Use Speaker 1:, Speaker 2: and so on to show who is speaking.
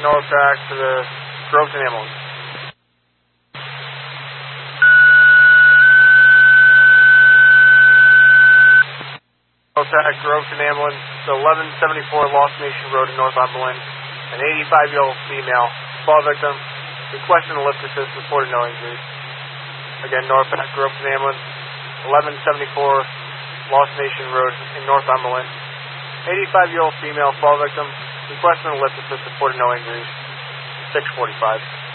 Speaker 1: North track to the Groveton ambulance. North track, Groveton ambulance, to 1174 Lost Nation Road in Northumberland. An 85-year-old female, fall victim, requesting a lift assist, reported no injuries. Again, North track, Groveton ambulance, 1174 Lost Nation Road in Northumberland. 85-year-old female, fall victim, requesting a lift assist, reported no injuries. 6:45.